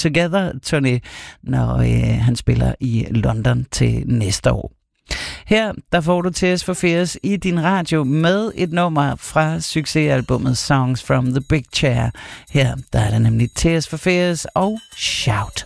Together-turné, når han spiller i London til næste år. Her, der får du Tears for Fears i din radio med et nummer fra succesalbummet Songs from the Big Chair. Her, der er der nemlig Tears for Fears og Shout.